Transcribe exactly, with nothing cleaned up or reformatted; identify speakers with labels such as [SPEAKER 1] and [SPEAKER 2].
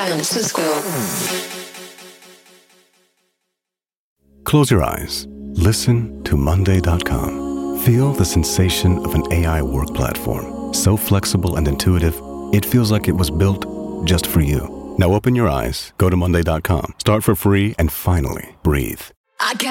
[SPEAKER 1] Francisco.
[SPEAKER 2] Close your eyes. Listen to Monday dot com. Feel the sensation of an A I work platform. So flexible and intuitive, it feels like it was built just for you. Now open your eyes, go to Monday dot com, start for free, and finally breathe.
[SPEAKER 1] I got